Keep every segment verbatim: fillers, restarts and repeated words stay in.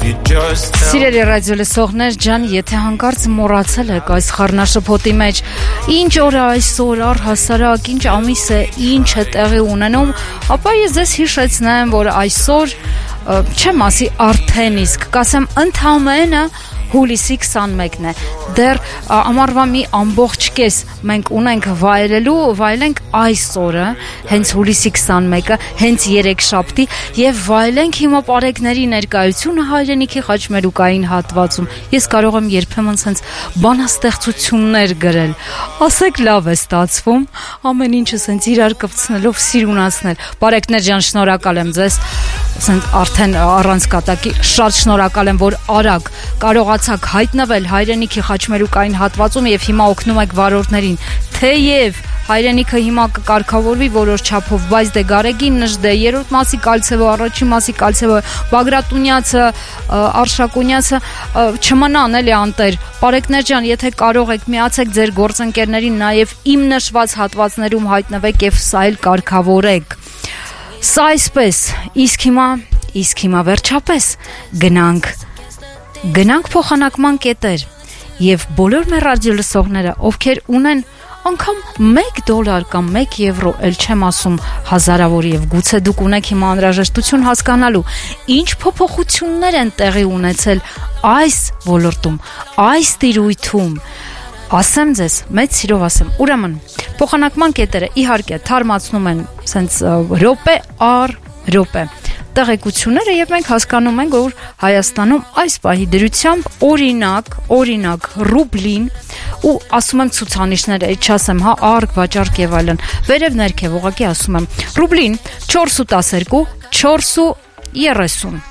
Սիրելի ռադիո լսողներ ջան, եթե հանկարծ մոռացել եք այս խառնաշփոթի մեջ ինչ օր է այսօր, առհասարակ ինչ ամիս է, ինչ է տեղի ունենում, ապա ես ձեզ հիշեցնեմ, որ այսօր չեմ ասի արդեն իսկ, կասեմ ընդամենը հուլիսի քսանմեկն է, դեռ ամառվա մի ամբողջ կես մենք ունենք վայելելու, վայելենք այս օրը, հենց հուլիսի քսանմեկը, հենց երեքշաբթի եւ վայելենք հիմա պարեկների ներկայությունը հայրենիքի խաչմերուկային հատվածում։ Ես կարող եմ երբեմն sense բանաստեղծություններ գրել, ասեք լավ է ստացվում, ամեն ինչը sense իրար կպցնելով սիրունացնել։ Պարեկներ ջան, շնորհակալ եմ ձեզ, sense արդեն առանց կատակի շատ շնորհակալ եմ, որ արագ կարողացաք հայտնվել հայրենիքի խաչմերուկային հատվածում եւ հիմա օգնում եք վարորդներին, թեև հայրենիքը հիմա կկարգավորվի որոշ չափով, բայց դե Գարեգին Նժդե, երրորդ մասի Կալցեվո, առաջին մասի Կալցեվո, Բագրատունյացը, Արշակունյացը չմնան էլի անտեր։ Պարեկներ ջան, եթե կարող եք միացեք ձեր գործընկերներին, նաեւ իմ նշված հատվածներում հայտնվեք եւ սա էլ կարգավորեք։ Սա այսպես, իսկ հիմա, իսկ հիմա վերջապես գնանք Գնանք փոխանակման կետեր եւ բոլոր մեր ռադիո լսողները, ովքեր ունեն անգամ մեկ դոլար կամ մեկ եվրո, էլ չեմ ասում հազարավոր, եւ գուցե դուք ունեք հիմա անհրաժեշտություն հասկանալու, ինչ փոփոխություններ են տեղի ունեցել այս ոլորտում, այս տիրույթում։ Ասեմ ձեզ, մեծ սիրով ասեմ, ուրեմն փոխանակման կետերը իհարկե թարմացնում են sense րոպե առ րոպե տեղեկությունները եւ մենք հասկանում ենք, որ Հայաստանում այս պահի դրությամբ օրինակ, օրինակ ռուբլին ու ասում եմ ցուցանիշները, այդ չասեմ, հա, արկ, վաճառք եւ այլն, վերև ներքև ուղղակի ասում եմ, ռուբլին չորս ու տասներկու, չորս ու երեսուն,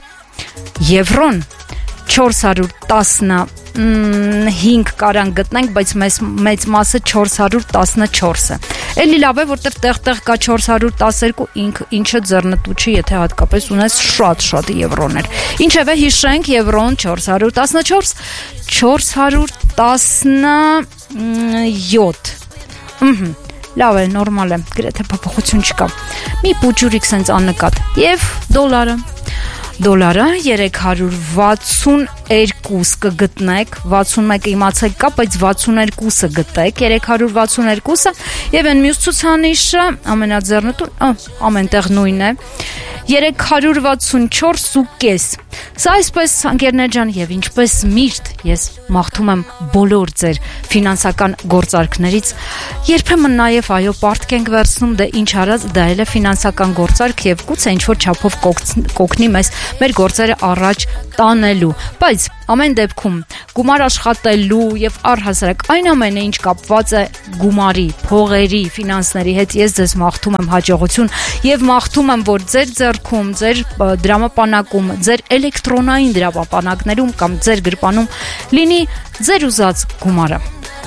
եվրոն չորս հարյուր տասնհինգ կարան գտնենք, բայց մեծ, մեծ մասը չորս հարյուր տասնչորս է։ Էլի լավ է, որտեղ տեղ-տեղ կա չորս հարյուր տասներկու, ինք, ինչը ձեռնտու չի, եթե հատկապես ունես շատ-շատ եվրոներ։ Ինչևէ, հիշենք եվրոն չորս հարյուր տասնչորս, չորս հարյուր տասնյոթ։ Ըհը, լավ է, նորմալ է, գրեթե փոփոխություն չկա։ Մի պուջուրիկ sense աննկատ։ Եվ դոլարը։ Դոլարը երեք հարյուր վաթսուներկու կգտնեք, վաթսունմեկը իմացեք կա, բայց վաթսուներկուսը գտեք, երեք հարյուր վաթսուներկուսը եւ այն մյուս ցուցանիշը ամենաձեռնտուն, ամենտեղ նույնն է, երեք հարյուր վաթսունչորս ու կես։ Սա այսպես անկերներ ջան եւ ինչպես միշտ ես մաղթում եմ բոլոր ձեր ֆինանսական գործարքներից, երբեմն նաեւ այո պարտք ենք վերցնում, դե ինչ արած, դա էլ է ֆինանսական գործարք եւ գուցե ինչ որ չափով կօգնի մեզ մեր գործերը առաջ տանելու, բայց ամեն դեպքում գումար աշխատելու եւ առհասարակ այն ամենը ինչ կապված է գումարի, փողերի, ֆինանսների հետ, ես ձեզ մաղթում եմ հաջողություն եւ մաղթում եմ, որ ձեր ձեռքում, ձեր դրամապանակում, ձեր էլեկտրոնային դրամապանակներում կամ ձեր գրպանում լինի ձեր ուզած գումարը։